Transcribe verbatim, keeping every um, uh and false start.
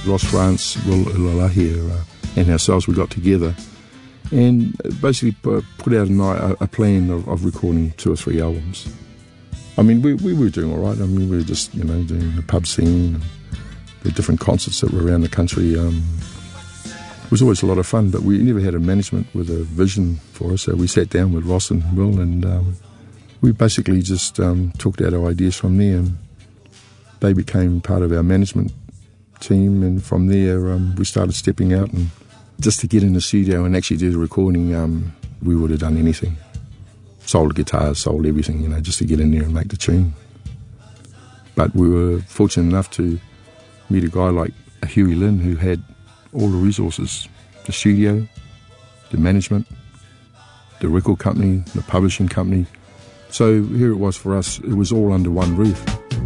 Ross France, Will Ilalahi, uh, and ourselves, we got together and basically put out a, a plan of, of recording two or three albums. I mean, we, we were doing all right. I mean, we were just, you know, doing the pub scene, and the different concerts that were around the country. Um, it was always a lot of fun, but we never had a management with a vision for us. So we sat down with Ross and Will, and um, we basically just um, took out our ideas from there, and they became part of our management team. And from there, um, we started stepping out, and just to get in the studio and actually do the recording, um, we would have done anything. Sold guitars, sold everything, you know, just to get in there and make the tune. But we were fortunate enough to meet a guy like Huey Lynn, who had all the resources, the studio, the management, the record company, the publishing company. So here it was for us, it was all under one roof.